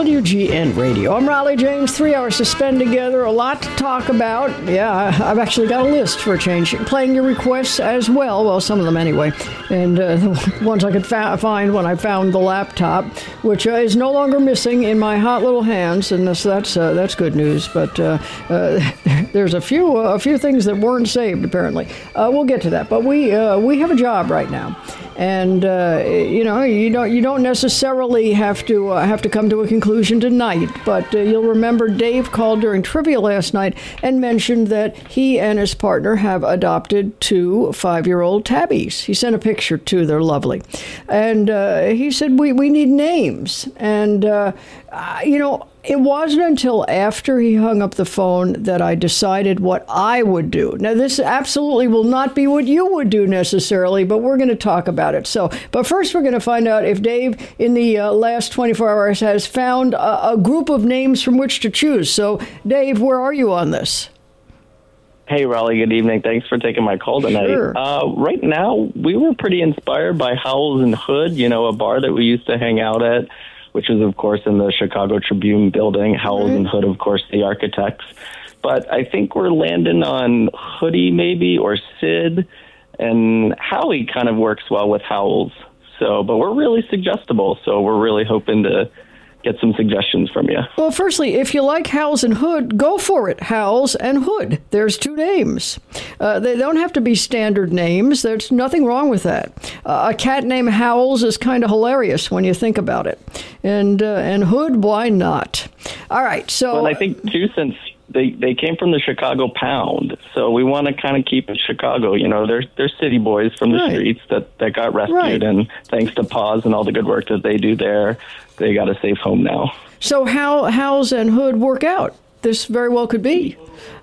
WGN Radio. I'm Raleigh James. 3 hours to spend together. A lot to talk about. Yeah, I've actually got a list for a change. Playing your requests as well. Well, some of them anyway. And the ones I could find when I found the laptop, which is no longer missing in my hot little hands. And that's good news. But there's a few things that weren't saved, apparently. We'll get to that. But we have a job right now. And you don't necessarily have to come to a conclusion tonight, but you'll remember Dave called during trivia last night and mentioned that he and his partner have adopted 2 5-year-old tabbies. He sent a picture too; they're lovely, and he said we need names, and it wasn't until after he hung up the phone that I decided what I would do. Now, this absolutely will not be what you would do necessarily, but we're going to talk about it. But first, we're going to find out if Dave, in the last 24 hours, has found a group of names from which to choose. So, Dave, where are you on this? Hey, Raleigh, good evening. Thanks for taking my call tonight. Sure. Right now, we were pretty inspired by Howells and Hood, a bar that we used to hang out at, which is, of course, in the Chicago Tribune building. Howells and Hood, of course, the architects. But I think we're landing on Hoodie, maybe, or Sid. And Howie kind of works well with Howells. But we're really suggestible, so we're really hoping to get some suggestions from you. Well, firstly, if you like Howells and Hood, go for it. Howells and Hood. There's 2 names. They don't have to be standard names. There's nothing wrong with that. A cat named Howells is kind of hilarious when you think about it. And Hood, why not? All right, so... Well, I think, too, since they came from the Chicago Pound, so we want to kind of keep it Chicago. They're city boys from the streets that got rescued, and thanks to Paws and all the good work that they do there, they got a safe home now. So how Howells and Hood work out? This very well could be.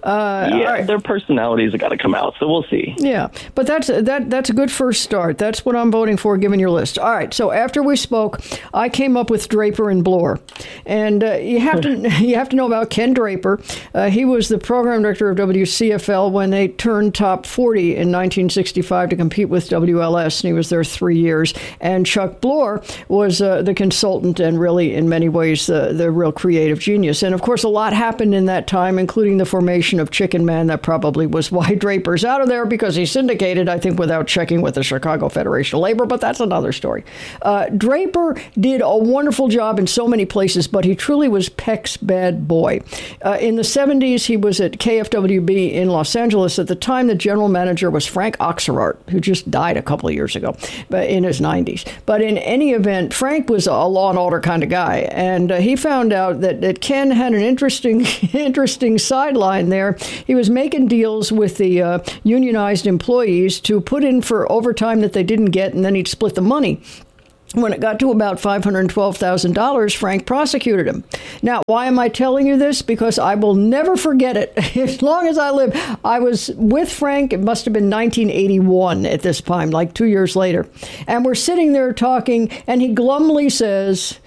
Their personalities have got to come out, so we'll see. Yeah, but that's a good first start. That's what I'm voting for, given your list. All right, so after we spoke, I came up with Draper and Bloor. And you have to know about Ken Draper. He was the program director of WCFL when they turned top 40 in 1965 to compete with WLS, and he was there 3 years. And Chuck Bloor was the consultant and really, in many ways, the real creative genius. And, of course, a lot happened in that time, including the formation of Chicken Man. That probably was why Draper's out of there, because he syndicated, I think, without checking with the Chicago Federation of Labor, but that's another story. Draper did a wonderful job in so many places, but he truly was Peck's bad boy. In the 70s, he was at KFWB in Los Angeles. At the time, the general manager was Frank Oxerart, who just died a couple of years ago, but in his 90s. But in any event, Frank was a law and order kind of guy, and he found out that Ken had an interesting sideline there. He was making deals with the unionized employees to put in for overtime that they didn't get, and then he'd split the money. When it got to about $512,000, Frank prosecuted him. Now, why am I telling you this? Because I will never forget it. As long as I live, I was with Frank. It must have been 1981 at this time, like 2 years later. And we're sitting there talking, and he glumly says,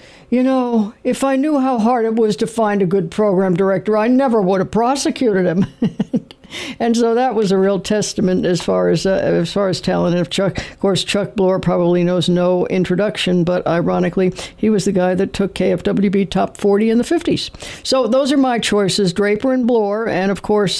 if I knew how hard it was to find a good program director, I never would have prosecuted him. And so that was a real testament as far as talent. Of Chuck Bloor probably knows no introduction, but ironically, he was the guy that took KFWB top 40 in the 50s. So those are my choices: Draper and Bloor, and of course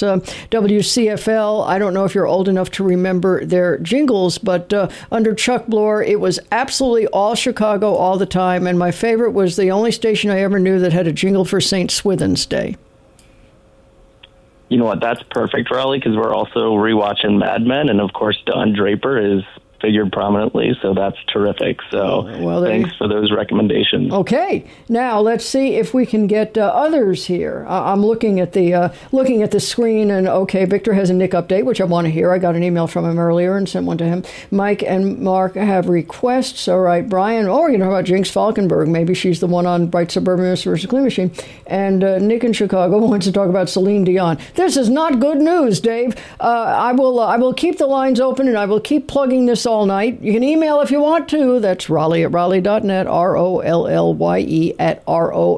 WCFL. I don't know if you're old enough to remember their jingles, but under Chuck Bloor, it was absolutely all Chicago all the time. And my favorite was the only station I ever knew that had a jingle for St. Swithin's Day. You know what? That's perfect, Raleigh, because we're also rewatching Mad Men, and of course, Don Draper is figured prominently, so that's terrific. So thanks for those recommendations. Okay, now let's see if we can get others here. I'm looking at the screen, and okay, Victor has a Nick update, which I want to hear. I got an email from him earlier and sent one to him. Mike and Mark have requests. All right, Brian. Oh, you know about Jinx Falkenberg? Maybe she's the one on Bright Suburban versus Clean Machine. And Nick in Chicago wants to talk about Celine Dion. This is not good news, Dave. I will keep the lines open, and I will keep plugging this all night. You can email if you want to. That's Raleigh@Raleigh.net, ROLLYE at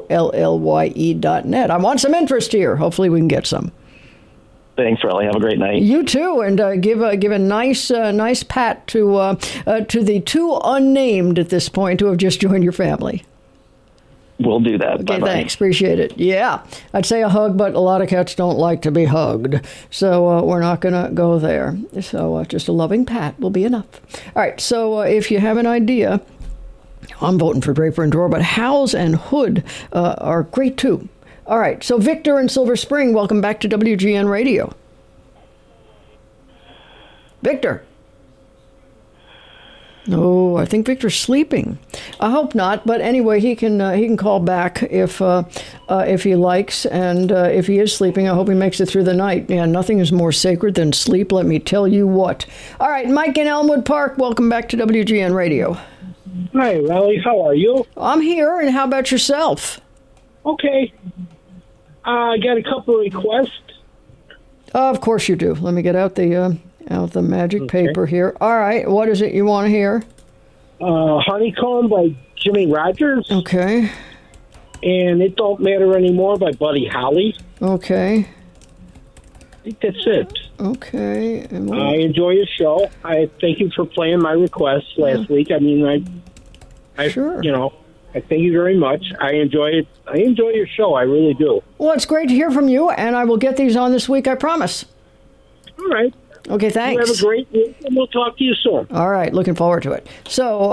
ROLLYE.net. I want some interest here. Hopefully we can get some. Thanks, Raleigh. Have a great night. You too, and give a nice pat to the 2 unnamed at this point who have just joined your family. We'll do that. Okay, Bye-bye. thanks. Appreciate it. Yeah, I'd say a hug, but a lot of cats don't like to be hugged. So we're not going to go there. So just a loving pat will be enough. All right, so if you have an idea, I'm voting for Draper and Drawer, but Howes and Hood are great too. All right, so Victor in Silver Spring, welcome back to WGN Radio. Victor. No, I think Victor's sleeping. I hope not, but anyway, he can call back if he likes, and if he is sleeping, I hope he makes it through the night. Yeah, nothing is more sacred than sleep, let me tell you what. All right, Mike in Elmwood Park, welcome back to WGN Radio. Hi, Raleigh. How are you? I'm here, and how about yourself? Okay. I got a couple of requests. Of course you do. Let me get out the magic paper here. All right, what is it you want to hear? Honeycomb by Jimmy Rogers. Okay. And It Don't Matter Anymore by Buddy Holly. Okay. I think that's it. Okay. I enjoy your show. I thank you for playing my requests last week. I mean, I sure. I thank you very much. I enjoy it. I enjoy your show. I really do. Well, it's great to hear from you, and I will get these on this week, I promise. All right. Okay, thanks. You have a great week, and we'll talk to you soon. All right, looking forward to it. So,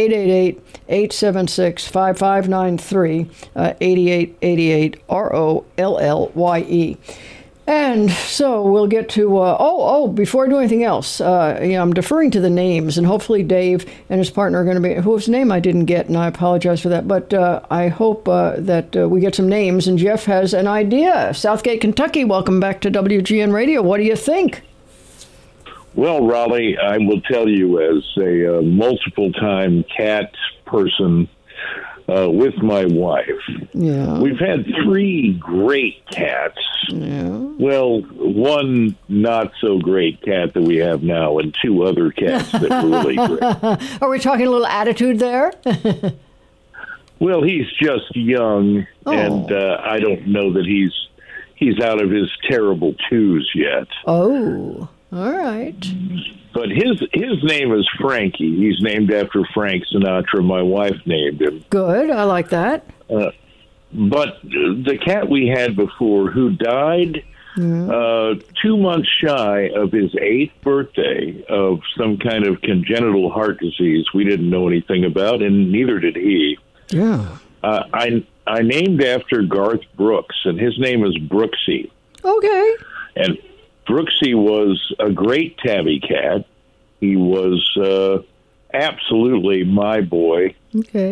888-876-5593, 8888, ROLLYE. And so we'll get to, before I do anything else, I'm deferring to the names, and hopefully Dave and his partner are going to be, whose name I didn't get, and I apologize for that, but I hope that we get some names, and Jeff has an idea. Southgate, Kentucky, welcome back to WGN Radio. What do you think? Well, Raleigh, I will tell you, as a multiple-time cat person with my wife, we've had 3 great cats. Yeah. Well, one not-so-great cat that we have now, and 2 other cats that were really great. Are we talking a little attitude there? Well, he's just young, and I don't know that he's out of his terrible twos yet. Oh. All right. But his name is Frankie. He's named after Frank Sinatra. My wife named him. Good. I like that. But the cat we had before, who died 2 months shy of his 8th birthday of some kind of congenital heart disease we didn't know anything about, and neither did he. Yeah. I named after Garth Brooks, and his name is Brooksy. Okay. And Brooksy was a great tabby cat. He was absolutely my boy. Okay.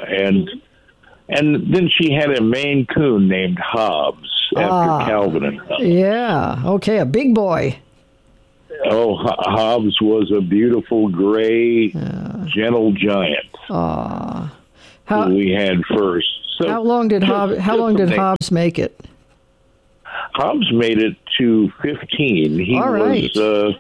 And then she had a Maine Coon named Hobbs after Calvin and Hobbes. Yeah. Okay, a big boy. Oh, Hobbs was a beautiful gray, gentle giant. Who we had first. So how long did Hobbs make it? Hobbs made it to 15. He was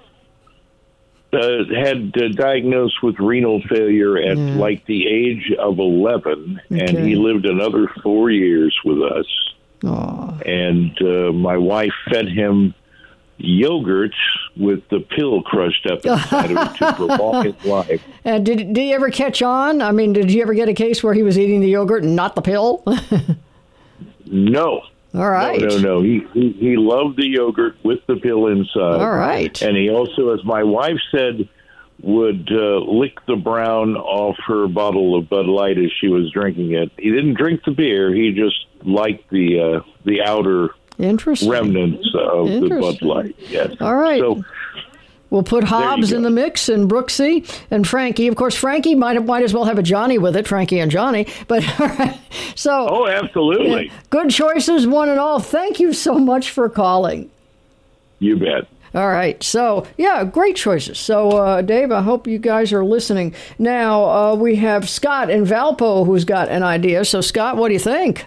had diagnosed with renal failure at like the age of 11, and he lived another 4 years with us. And my wife fed him yogurt with the pill crushed up inside of it to prolong his life. And did he ever catch on? I mean, did you ever get a case where he was eating the yogurt and not the pill? No. All right. No. He loved the yogurt with the pill inside. All right. And he also, as my wife said, would lick the brown off her bottle of Bud Light as she was drinking it. He didn't drink the beer. He just liked the outer remnants of the Bud Light. Yes. All right. So we'll put Hobbs in the mix, and Brooksy and Frankie. Of course, Frankie might as well have a Johnny with it, Frankie and Johnny. But all right. So, absolutely. Good choices, one and all. Thank you so much for calling. You bet. All right. So, great choices. So, Dave, I hope you guys are listening. Now, we have Scott in Valpo who's got an idea. So, Scott, what do you think?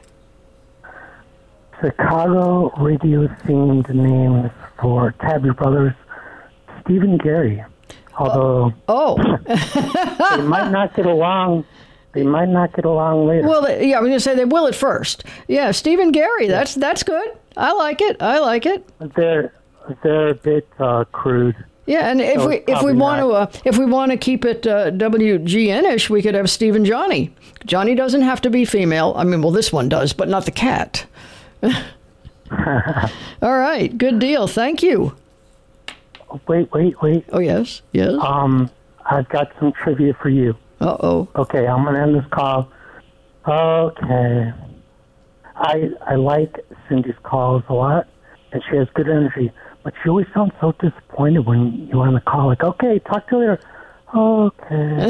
Chicago radio-themed names for Tabby Brothers. Stephen Gary, although they might not get along. They might not get along later. Well, I was going to say they will at first. Yeah, Stephen Gary. That's good. I like it. They're a bit crude. Yeah, and if we want to keep it WGN-ish, we could have Steve and Johnny. Johnny doesn't have to be female. I mean, well, this one does, but not the cat. All right, good deal. Thank you. Wait. Oh, yes. I've got some trivia for you. Uh-oh. Okay, I'm going to end this call. Okay. I like Cindy's calls a lot, and she has good energy, but she always sounds so disappointed when you're on the call. Like, okay, talk to you later. Okay.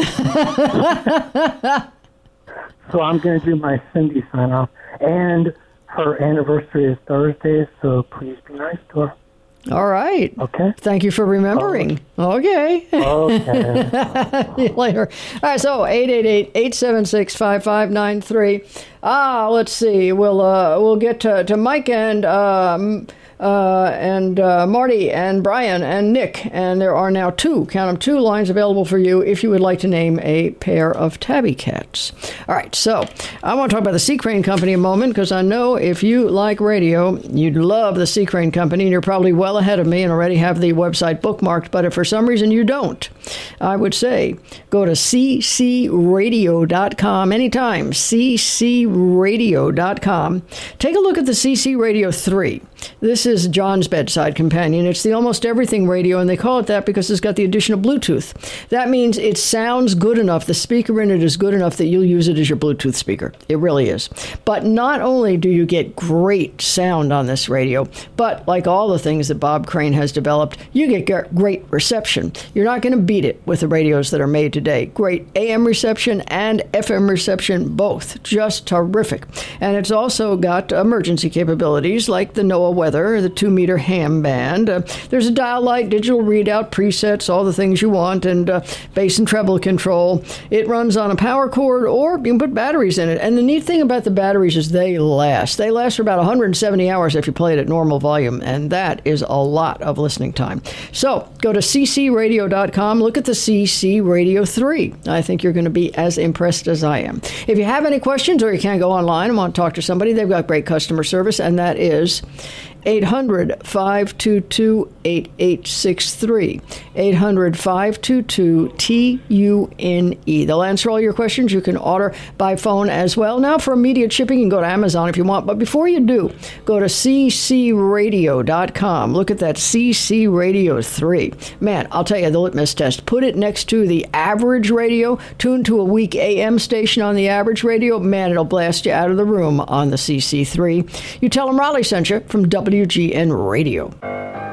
So I'm going to do my Cindy sign-off, and her anniversary is Thursday, so please be nice to her. All right. Okay. Thank you for remembering. Okay. Okay. See you later. All right, so 888-876-5593. Let's see. We'll get to Mike and Marty and Brian and Nick, and there are now two lines available for you if you would like to name a pair of tabby cats. All right, so I want to talk about the Sea Crane Company a moment, because I know if you like radio, you'd love the Sea Crane Company, and you're probably well ahead of me and already have the website bookmarked, but if for some reason you don't, I would say go to ccradio.com anytime, ccradio.com. Take a look at the CC Radio 3. This is John's bedside companion. It's the almost everything radio, and they call it that because it's got the addition of Bluetooth. That means it sounds good enough. The speaker in it is good enough that you'll use it as your Bluetooth speaker. It really is. But not only do you get great sound on this radio, but like all the things that Bob Crane has developed, you get great reception. You're not going to beat it with the radios that are made today. Great AM reception and FM reception, both. Just terrific. And it's also got emergency capabilities like the NOAA weather, the 2-meter ham band. There's a dial light, digital readout, presets, all the things you want, and bass and treble control. It runs on a power cord, or you can put batteries in it. And the neat thing about the batteries is they last. They last for about 170 hours if you play it at normal volume, and that is a lot of listening time. So go to ccradio.com, look at the CC Radio 3. I think you're going to be as impressed as I am. If you have any questions or you can't go online and want to talk to somebody, they've got great customer service, and that is 800-522-8863. 800-522-TUNE. They'll answer all your questions. You can order by phone as well. Now, for immediate shipping, you can go to Amazon if you want. But before you do, go to ccradio.com. Look at that CC Radio 3. Man, I'll tell you, the litmus test. Put it next to the average radio. Tune to a weak AM station on the average radio. Man, it'll blast you out of the room on the CC3. You tell them Raleigh sent you from WGN Radio.